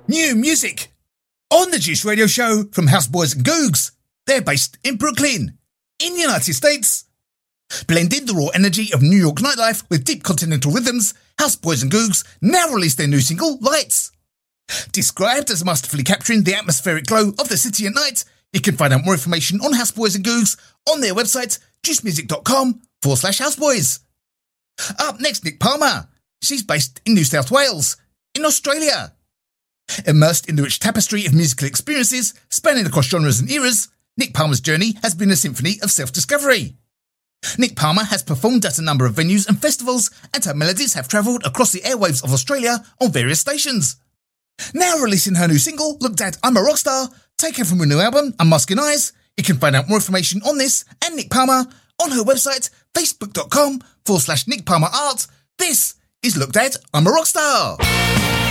New music on the Juice Radio Show from Houseboys and Googs. They're based in Brooklyn, in the United States. Blending the raw energy of New York nightlife with deep continental rhythms, Houseboys and Googs now released their new single, Lights. Described as masterfully capturing the atmospheric glow of the city at night, you can find out more information on Houseboys and Googs on their website, juicemusic.com/houseboys. Up next, Nick Palmer. She's based in New South Wales, in Australia. Immersed in the rich tapestry of musical experiences spanning across genres and eras, Nick Palmer's journey has been a symphony of self-discovery. Nick Palmer has performed at a number of venues and festivals, and her melodies have travelled across the airwaves of Australia on various stations. Now releasing her new single, Looked At I'm a Rockstar, taken from her new album, Unmasking Eyes. You can find out more information on this and Nick Palmer on her website, facebook.com/Nick Palmer Art. This is Looked At I'm a Rockstar.